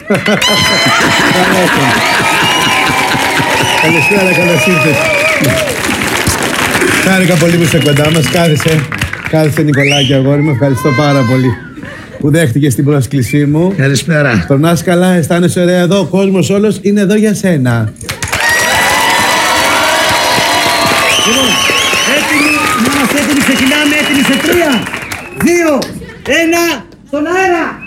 Καλησπέρα, καλώς ήρθες. Χάρηκα πολύ που είσαι κοντά μας. Κάθισε Νικολάκη, αγόρι μου. Ευχαριστώ πάρα πολύ που δέχτηκες την πρόσκλησή μου. Καλησπέρα. Περνάς καλά, αισθάνεσαι ωραία εδώ. Ο κόσμος όλος είναι εδώ για σένα. Λοιπόν, έτοιμοι, ξεκινάμε, έτοιμοι σε 3, 2, 1, στον αέρα!